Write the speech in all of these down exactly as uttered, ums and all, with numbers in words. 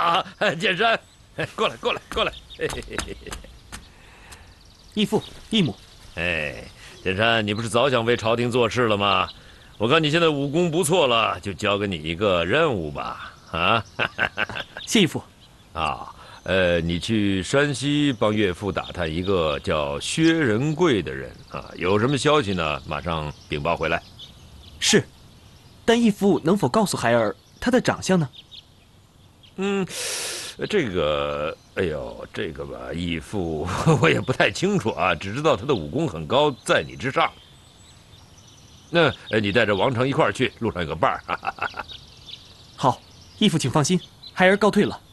啊，剑山，过来，过来，过来。嘿嘿嘿嘿义父、义母， 哎，剑山，你不是早想为朝廷做事了吗？我看你现在武功不错了，就交给你一个任务吧。啊， 谢义父。 啊，呃，你去山西帮岳父打探一个叫薛仁贵的人啊，有什么消息呢？马上禀报回来。 是，但义父能否告诉孩儿他的长相呢？ 嗯，这个，哎呦，这个吧，义父我也不太清楚啊，只知道他的武功很高，在你之上。那，呃，你带着王成一块儿去，路上有个伴儿。 好，义父请放心，孩儿告退了。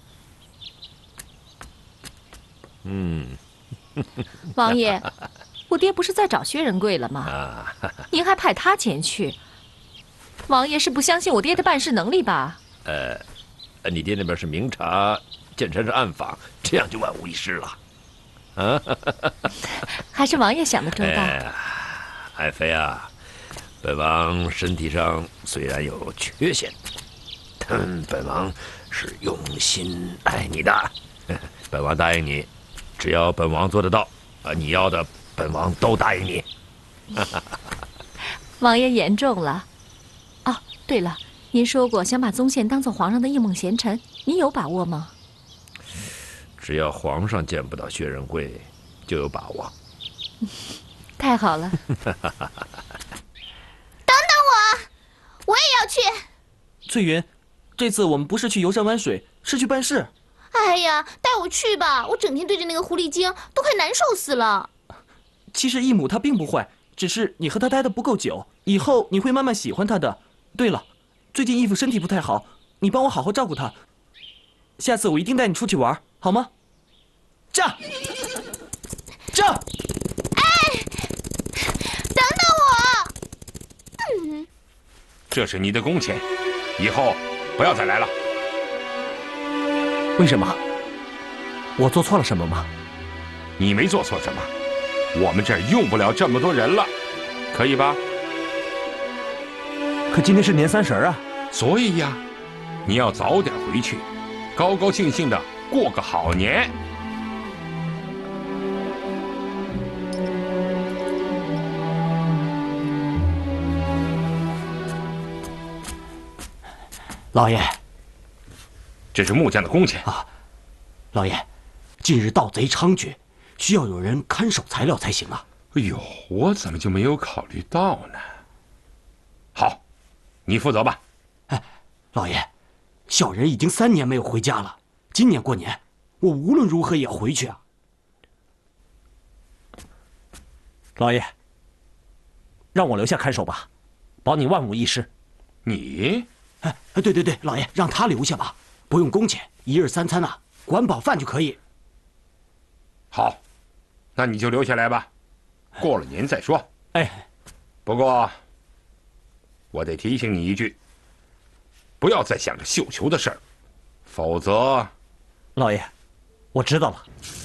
嗯， 王爷，我爹不是在找薛仁贵了吗？ 啊， 您还派他前去，王爷是不相信我爹的办事能力吧？ 呃，你爹那边是明察，剑山是暗访，这样就万无一失了。啊， 还是王爷想的周到。 哎，爱妃啊，本王身体上虽然有缺陷，但本王是用心爱你的。本王答应你，只要本王做得到，啊，你要的本王都答应你。 王爷言重了。哦，对了，您说过想把宗宪当做皇上的一梦贤臣，您有把握吗？ 只要皇上见不到薛仁贵，就有把握。 太好了。 等等我，我也要去。 翠云，这次我们不是去游山玩水，是去办事。 哎呀，带我去吧！我整天对着那个狐狸精，都快难受死了。 其实义母她并不坏，只是你和她待得不够久，以后你会慢慢喜欢她的。对了，最近义父身体不太好，你帮我好好照顾他。下次我一定带你出去玩，好吗？站！站！ 哎，等等我！嗯， 这是你的工钱，以后不要再来了。 为什么？我做错了什么吗？ 你没做错什么，我们这儿用不了这么多人了，可以吧？ 可今天是年三十啊！ 所以呀，你要早点回去，高高兴兴的过个好年。 老爷， 这是木匠的工钱啊。老爷，近日盗贼猖獗，需要有人看守材料才行啊。 哎呦，我怎么就没有考虑到呢？好，你负责吧。 哎，老爷，小人已经三年没有回家了，今年过年，我无论如何也要回去啊。老爷，让我留下看守吧，保你万无一失。 你？ 哎，对对对，老爷，让他留下吧，不用工钱，一日三餐啊，管饱饭就可以。 好，那你就留下来吧，过了年再说。 哎， 不过我得提醒你一句，不要再想着绣球的事儿，否则…… 老爷，我知道了。